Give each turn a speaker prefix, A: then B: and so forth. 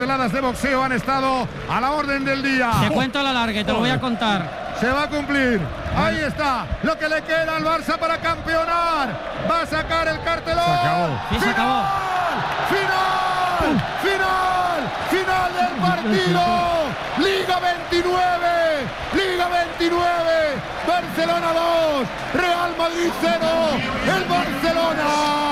A: Peladas de boxeo han estado a la orden del día.
B: Te cuento a la larga, te lo voy a contar.
A: Se va a cumplir. Ahí está. Lo que le queda al Barça para campeonar. Va a sacar el cartelón.
C: Se acabó.
B: Sí, se acabó.
A: Final del partido. Liga 29. Liga 29. Barcelona 2. Real Madrid 0. El Barcelona